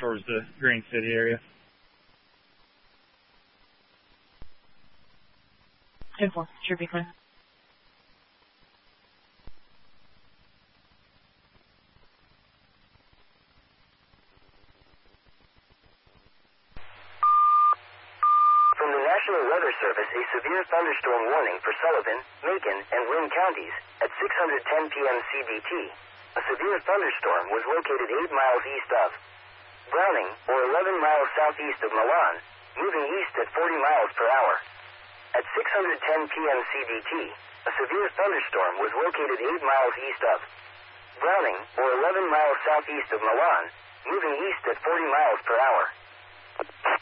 towards the Green City area. 10-4, should be clear. From the National Weather Service, a severe thunderstorm warning for Sullivan, Macon, and Linn counties at 6:10 p.m. CDT. A severe thunderstorm was located 8 miles east of Browning, or 11 miles southeast of Milan, moving east at 40 miles per hour. At 6:10 p.m. CDT, a severe thunderstorm was located 8 miles east of Browning, or 11 miles southeast of Milan, moving east at 40 miles per hour.